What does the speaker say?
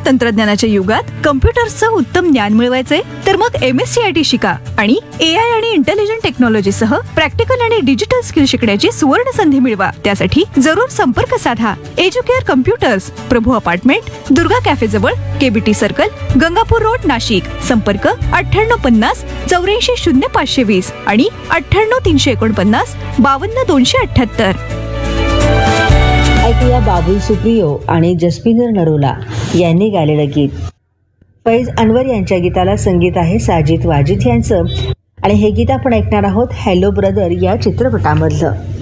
तंत्रज्ञानाच्या युगात कम्प्युटर्सचं उत्तम ज्ञान मिळवायचे तर मग MSc IT शिका आणि AI आणि इंटेलिजंट टेक्नॉलॉजी सह प्रॅक्टिकल आणि डिजिटल स्किल शिकण्याची सुवर्ण संधी मिळवा. त्यासाठी जरूर संपर्क साधा. एज्युकेअर कम्प्युटर्स, प्रभू अपार्टमेंट, दुर्गा कॅफे जवळ, KBT circle, Gangapur road, Nashik. संपर्क 9850 84 0520 आणि 98 349 52 278. ऐकूया बाबुल सुप्रियो आणि जसपिंदर नरोला यांनी गायलेलं गीत. फैज अनवर यांच्या गीताला संगीत आहे साजिद वाजिद यांचं आणि हे गीत आपण ऐकणार आहोत हॅलो ब्रदर या चित्रपटामधलं.